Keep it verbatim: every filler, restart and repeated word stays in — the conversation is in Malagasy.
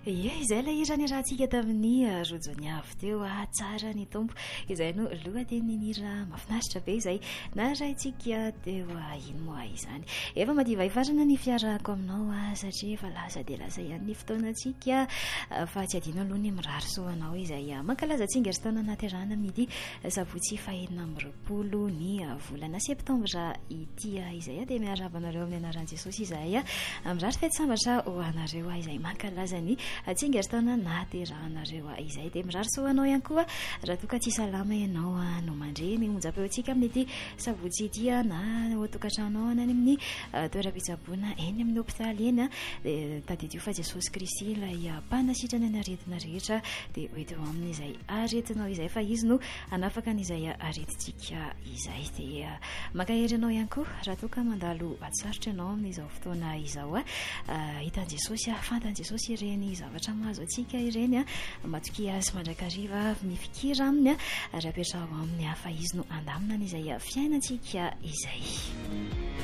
Ie, izay ilay hira nirahantsika tamin'ny rojony avy teo a tsara ny tompo izay no lohateny hira mahafinaritra be izay narahintsika teo ino moa izany. Efa madiva hifarana ny fiarako aminao a satria efa lasa dia lasa ihany ny fotoanantsika fa tsy adino aloha ny mirary soanao izay mankalaza tsingerin-taona naterahana amin'ity sabotsy fahaenina amby roapolo ny volana septambra ity izay dia miarahaba anareo amin'ny anaran'i Jesosy izay mirary fety sambatra ho anareo izay mankalaza ny tsingerin-taona nateranareo izay dia mirary soanao ihany koa raha toa ka tsy salama ianao no mandre ny onjam-peo antsika amin'ity sabotsy ity na ao tokantranao na any amin'ny toeram-pitsaboana eny amin'ny hopitaly eny dia tadidio fa Jesosy Kristy ilay mpanasitrana ny aretina rehetra dia hoenteo amin'izay aretinao izay fa izy no anafaka an'izay aretintsika izay dia mankahery anao ihany koa raha toa ka mandalo atsarotra ianao amin'izao fotoana izao hitan'i Jesosy fantan'i Jesosy ireny zavatra mahazo antsika ireny matoky azy mandrakariva ny fikira aminy raha petrao aminy fa izy no andamina an'izay fiainantsika izay.